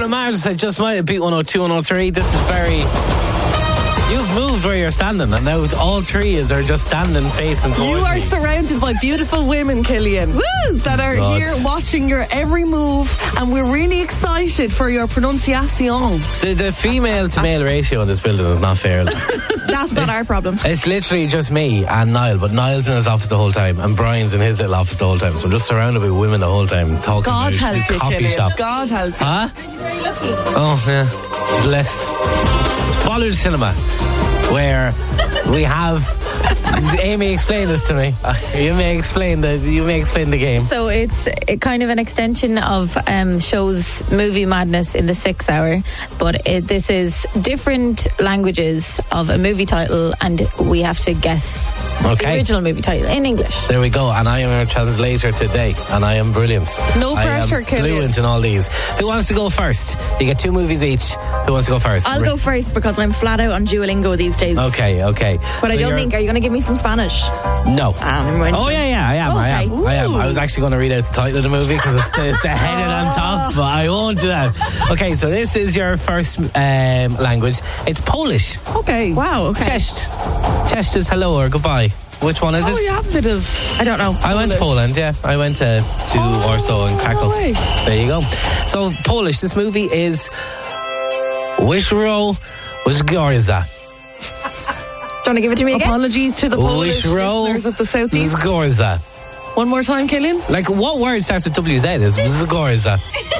Mars, I just might have beat 102, 103. This is very... You've moved where you're standing, and now all three are just standing facing towards You are me. surrounded by beautiful women, Killian, that are here watching your every move, and we're really excited for your pronunciation. The female to male ratio in this building is not fair. That's not our problem. It's literally just me and Niall, but Niall's in his office the whole time, and Brian's in his little office the whole time. So I'm just surrounded by women the whole time, talking God about help you, coffee Killian. shops. God help you. Huh? You're very lucky. Oh, yeah. Blessed. Bollywood cinema, where we have... Amy, explain this to me. You may explain the game. So it's kind of an extension of shows Movie Madness in the 6th hour, but this is different languages of a movie title, and we have to guess the original movie title in English. There we go, and I am a translator today, and I am brilliant. No pressure, I am Killian. fluent in all these. Who wants to go first? You get 2 movies each. Who wants to go first? I'll go first because I'm flat out on Duolingo these days. Okay. But So I don't think... Are you going to give me some Spanish? No. Oh, yeah, I am. I am. I was actually going to read out the title of the movie because it's the headed on top, but I won't do that. Okay, so this is your first language. It's Polish. Okay. Wow, okay. Cześć is hello or goodbye. Which one is it? Oh, you have a bit of... I don't know. I went to Poland, yeah. I went to Warsaw and Krakow. no way. There you go. So, Polish, this movie is Wyszło Zgorza. Do you want to give it to me again? Apologies to the Polish listeners of the Southeast. Zgorza. One more time, Killian. Like, what word starts with WZ? Is Zgorza.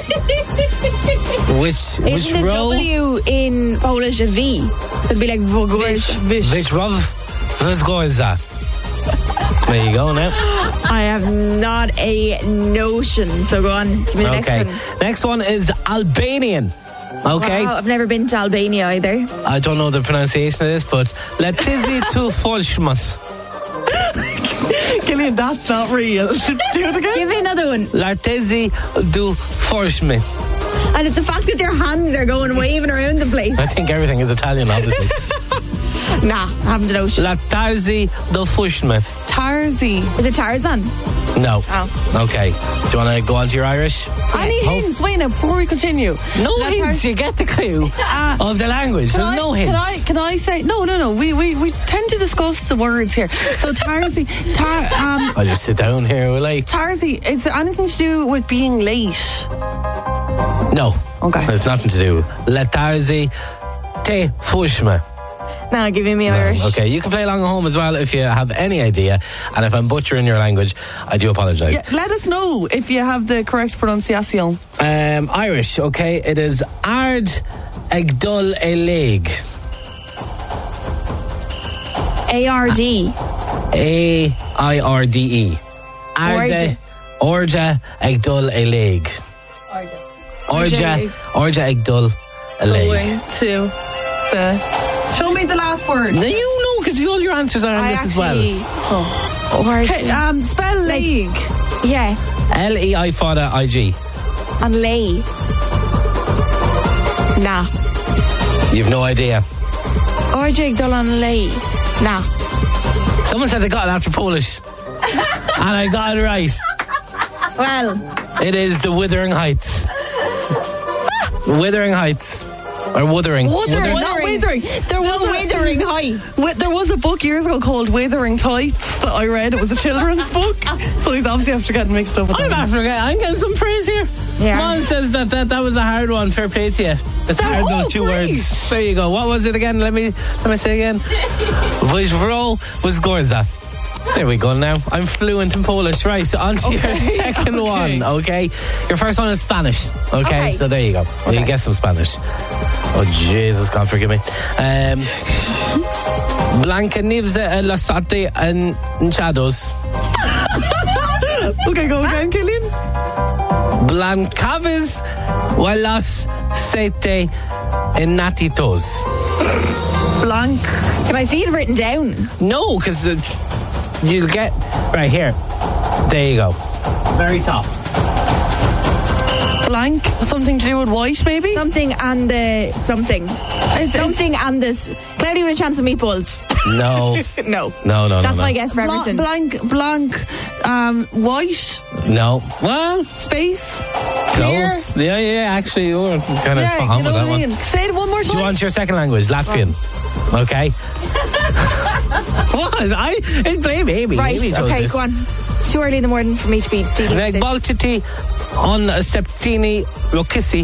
Isn't the W in Polish a V? So it'd be like Wogorza. Wyszło Zgorza. There you go now. I have not a notion. So go on. Give me the next one. Next one is Albanian. Okay. Wow, I've never been to Albania either. I don't know the pronunciation of this, but Letizi tu Folshmas. Killian, that's not real. Do it again. Give me another one. Letizi du Folshmi. And it's the fact that your hands are going waving around the place. I think everything is Italian, obviously. Nah, I haven't a notion. Letizi du Folshmi. Tarzi. Is it Tarzan? No. Oh. Okay. Do you want to go on to your Irish? Any hints? Wait now, before we continue. No hints. You get the clue of the language. There's no hints. Can I say no? We tend to discuss the words here. So Tarzi, I'll just sit down here, will I? Tarzi, is there anything to do with being late? No. Okay. There's nothing to do. Letarzi te fushma. Now giving me Irish. Okay, you can play along at home as well if you have any idea. And if I'm butchering your language, I do apologise. Yeah, let us know if you have the correct pronunciation. Irish, okay. It is Ard Egdol Eleg. A-R-D. A-I-R-D-E. Orja Egdol Eleg. Orja Egdol Eleg. Going to the... Show me the last word. Now you know, because all your answers are on this as well. Okay, spell leg. Yeah. L-E-I-F-A-D-I-G. And lay. Nah. You've no idea. Orjig Dolan lay. Nah. Someone said they got it after Polish. And I got it right. Well. It is the Wuthering Heights. Wuthering Heights. Or Wuthering. Wuthering, not Withering. There was Withering Heights. There was a book years ago called Withering Tights that I read. It was a children's book. So he's obviously after getting mixed up with I'm getting some praise here. Yeah. Mom says that was a hard one. Fair play to you. It's hard, those two words. There you go. What was it again? Let me say again. Wyszło Zgorza. There we go now. I'm fluent in Polish. Right, on to your second one, okay? Your first one is Spanish, okay? So there you go. Well, you get some Spanish. Oh, Jesus, God forgive me. Blancanieves and Los Sate and Shadows. Okay, go again, Killian. Blancaves Walas Sete and Natitos. Blank. Can I see it written down? No, because you'll get... Right, here. There you go. Very top. Blank. Something to do with white, maybe? Something and the... Something. Something and this... Cloudy with a chance of meatballs. No. No. No. That's no. my guess for everything. Blank, white, No. Well, space, close. clear. Yeah. Actually, you were kind of Yeah, spot on you know with that what I one. mean. Say it one more Do you time. want your second language? Latvian. Okay. What? It's blame Amy. Right, Amy chose okay, this. go on. It's too early in the morning for me to be dealing with Sneg this. baltiti on septini lokisi.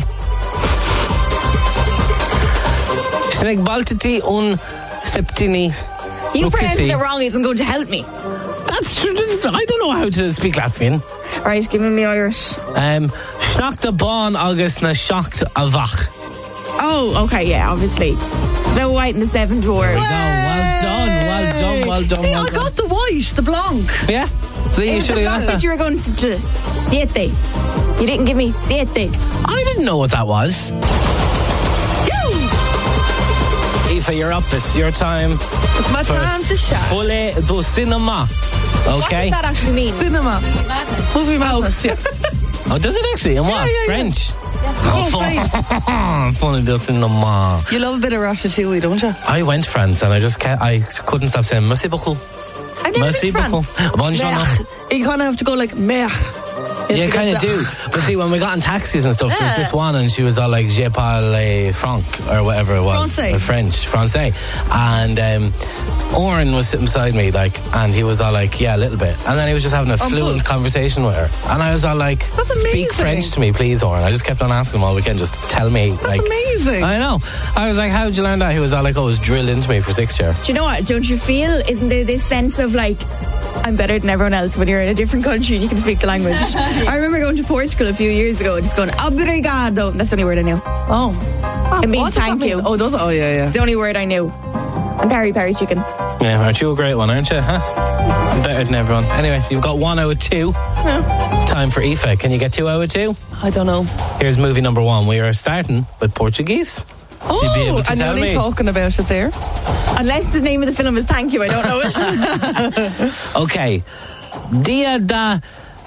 Sneg baltiti on septini You pronounced lokisi. it wrong isn't going to help me. That's true. I don't know how to speak Latvian. Right, give me Irish. Sneachta bán agus na seacht a bhach. Oh, okay, yeah, obviously. Snow White and the Seven Dwarfs. Well done. See, I got the white, the blanc. Yeah. See, you should have got that. You were going to siete. You didn't give me siete. I didn't know what that was. Aoife, you're up. It's your time. It's my time to shine. Folle do cinema. What Okay. does that actually mean? Cinema. Movie madness. Yeah. Oh, does it actually? And what? Yeah. French? Oh, Funny do cinema. You love a bit of ratatouille, don't you? I went to France and I couldn't stop saying merci beaucoup. I've never Merci been to beaucoup. France. Bonjour. You kind of have to go like meh. Yeah, you kind of do. But see, when we got in taxis and stuff, there was this one and she was all like, Je parle franc, or whatever it was. Francais. Or French, Francais. And Oren was sitting beside me, like, and he was all like, yeah, a little bit. And then he was just having a fluent conversation with her. And I was all like, That's speak amazing. French to me, please, Oren. I just kept on asking him all weekend, just tell me. That's amazing. I know. I was like, how did you learn that? He was all like, oh, it was drilled into me for 6th year. Do you know what? Don't you feel, isn't there this sense of like, I'm better than everyone else when you're in a different country and you can speak the language? I remember going to Portugal a few years ago and just going, obrigado. That's the only word I knew. Oh. It means What does that thank mean? you. Oh, does it? Oh, yeah. It's the only word I knew. And peri chicken. Yeah, aren't you a great one, aren't you? Huh? Better than everyone. Anyway, you've got 1 out of 2. Time for Aoife. Can you get 2 out of 2? I don't know. Here's movie number 1. We are starting with Portuguese. You'd be able to I'm tell only me. talking about it there. Unless the name of the film is Thank You, I don't know it. Okay. Dia da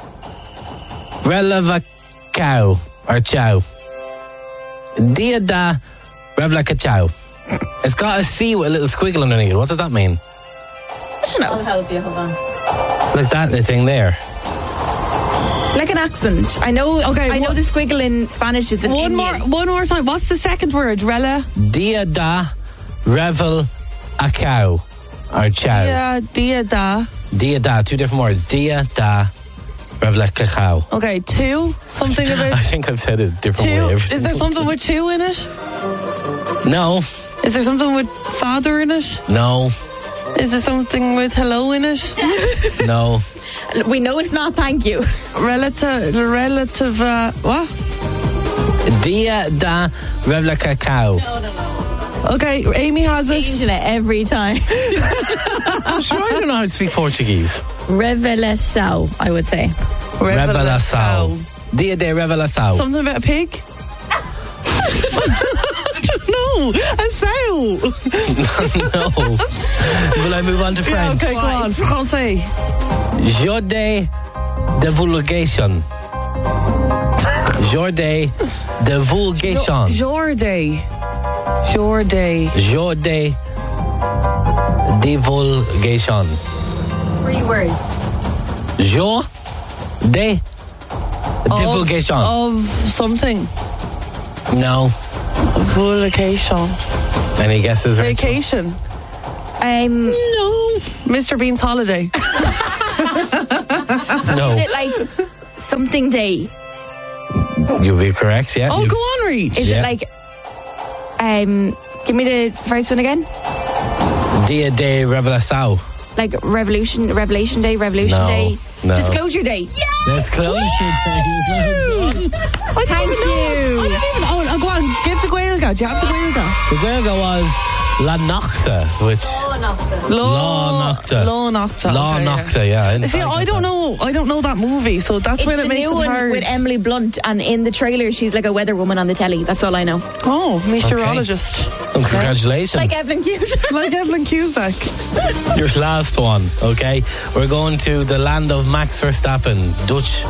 Relevacao or Chow. Dia da Relevacao. It's got a C with a little squiggle underneath it. What does that mean? I don't know. I'll help you. Hold on. Like that thing there. Like an accent. I know. Okay, I know the squiggle in Spanish is an One Indian. more time. What's the second word? Rella? Dia da Revel a cow or chow. Yeah, dia da. Dia da, 2 different words. Dia da Revel a cow. Okay, 2. Something I about think I've said it a different 2. way. every Is there single something time. with 2 in it? No, Is there something with father in it? no, Is there something with hello in it? no. We know it's not Thank You. Relative, what? Dia da Revel a cow. Okay, Amy has it. Changing it every time. I'm sure I don't know how to speak Portuguese. Revelação, I would say. Revelação. Dia de Revelação. Something about a pig? I don't know. A sow. No. Will I move on to Yeah, French? okay, go on. Francais. Jour de divulgation. Jour de divulgation. Your day. Your day. Jour de divulgation. 3 words. Jour de divulgation. Of something. No. Vacation. Any guesses? Rachel? Vacation. No. Mr. Bean's holiday. No. Is it like something day? You'll be correct, yeah. Oh, You- go on, Reach. Is Yeah. it like give me the first one again? Dia de Revelação. Like Revelation Day, Revolution No, Day, no. Disclosure Day. That's close. Thank you. I didn't even. Oh, go on. Give the Gaelga. Do you have the Gaelga? The Gaeilge was La Nachta, which... Lá Nachta. Lá Nachta. La okay, Nachta, yeah. in See, fact, I don't know. I don't know that movie, so that's It's when the it makes new it one hard. with Emily Blunt, and in the trailer, she's like a weather woman on the telly. That's all I know. Oh, meteorologist. And congratulations. Like Evelyn Hughes. Like Evelyn Cusack. Your last one, okay? We're going to the land of Max Verstappen. Dutch.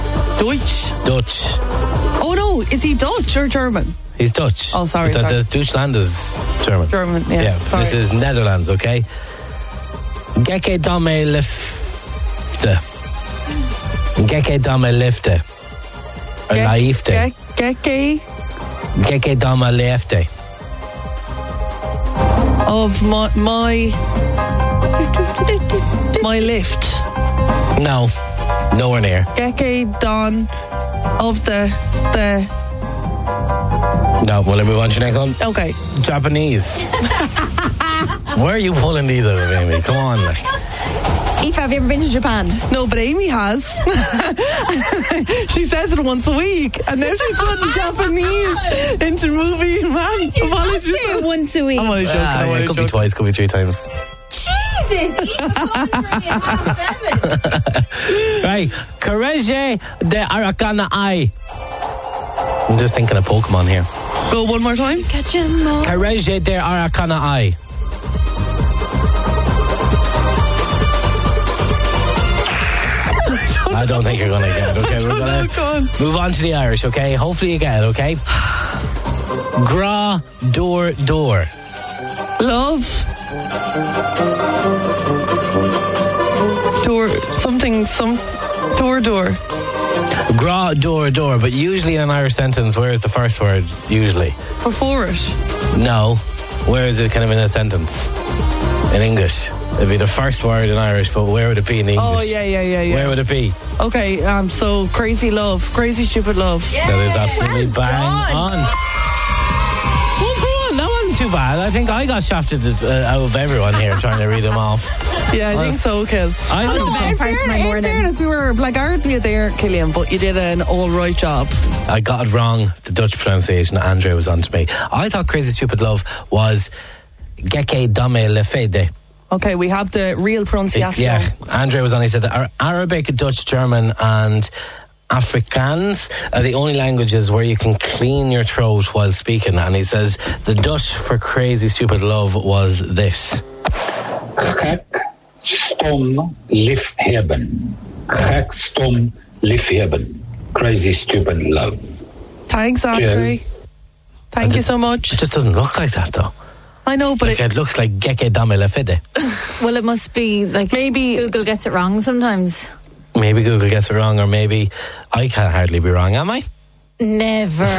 Oh no, is he Dutch or German? He's Dutch. Oh, sorry, I thought sorry. the Deutschland is German. German, yeah. Sorry. This is Netherlands, okay? Gekke dame lifte. Gekke dame lifte. Or laifte. Gekke dame lifte. Of my lift. No, nowhere near. Gekke Don of the. No, will I move on to your next one? Okay. Japanese. Where are you pulling these out of, Amy? Come on, like. Aoife, have you ever been to Japan? No, but Amy has. She says it once a week, and now she's putting Japanese into movie. Man, apologies. Say it once a week. I'm only joking. I'm only It could be joking. twice, could be 3 times. Jesus, Right, Courage de Aracana Ai. I'm just thinking of Pokemon here. Go one more time. Catch 'em all. Courage de Aracana Ai. I don't think you're going to get it, okay? We're going to move on to the Irish, okay? Hopefully you get it, okay? Gra door door. Love. Door. Something. Door. Gra door door, but usually in an Irish sentence, where is the first word usually? Before it. No. Where is it kind of in a sentence? In English. It'd be the first word in Irish, but where would it be in English? Oh, yeah. Where would it be? Okay, so crazy love. Crazy stupid love. That is absolutely bang on. Well, come on, that wasn't too bad. I think I got shafted out of everyone here trying to read them off. Yeah, I think so, Kill. I think so. Best part of my In morning. fairness, we were blackguarding you there, Killian, but you did an all right job. I got it wrong, the Dutch pronunciation. Andre was on to me. I thought Crazy Stupid Love was Gekke dame le fede. Okay, we have the real pronunciation. Yeah, Andre was on. He said that Arabic, Dutch, German, and Afrikaans are the only languages where you can clean your throat while speaking. And he says the Dutch for Crazy Stupid Love was this. Gek, stom, liefhebben. Gek, stom, liefhebben. Crazy, stupid love. Thanks, Andre. Thank you so much. It just doesn't look like that, though. I know, but Like it looks like Gekke dame le fede. Well, it must be like Maybe- Google gets it wrong sometimes. Maybe Google gets it wrong, or maybe I can't hardly be wrong, am I? Never.